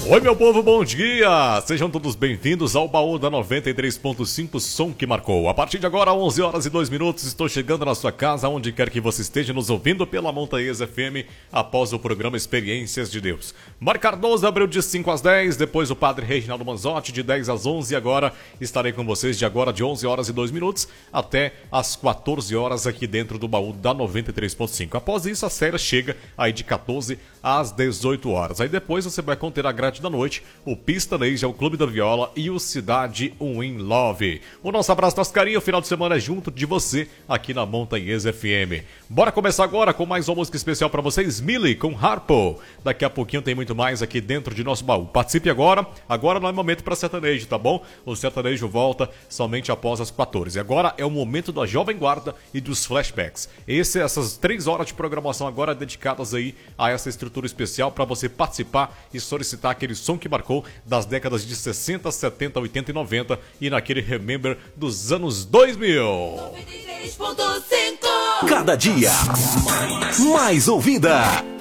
Oi, meu povo, bom dia! Sejam todos bem-vindos ao Baú da 93.5, som que marcou. A partir de agora, 11 horas e 2 minutos, estou chegando na sua casa, onde quer que você esteja nos ouvindo pela Montanhesa FM, após o programa Experiências de Deus. Mário Cardoso abriu de 5 às 10, depois o Padre Reginaldo Manzotti de 10 às 11, e agora estarei com vocês de 11 horas e 2 minutos até às 14 horas aqui dentro do Baú da 93.5. Após isso, a série chega aí de 14 às 18 horas. Aí depois você vai conter a grade da noite, o Pista Laser, o Clube da Viola e o Cidade in Love. O nosso abraço, nosso carinho, o final de semana é junto de você aqui na Montanhesa FM. Bora começar agora com mais uma música especial para vocês, Millie com Harpo. Daqui a pouquinho tem muito mais aqui dentro de nosso baú. Participe agora não é momento para sertanejo, tá bom? O sertanejo volta somente após as 14. Agora é o momento da Jovem Guarda e dos flashbacks. Essas 3 horas de programação agora dedicadas aí a essa estrutura especial para você participar e solicitar aquele som que marcou das décadas de 60, 70, 80 e 90 e naquele Remember dos anos 2000. 93.5 Cada dia mais ouvida.